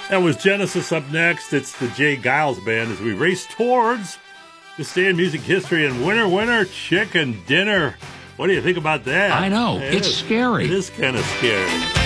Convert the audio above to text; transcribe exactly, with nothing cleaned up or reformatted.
That was Genesis. Up next, it's the Jay Giles Band as we race towards this day in music history. And winner, winner, chicken dinner. What do you think about that? I know. It It's is, scary. It is kind of scary.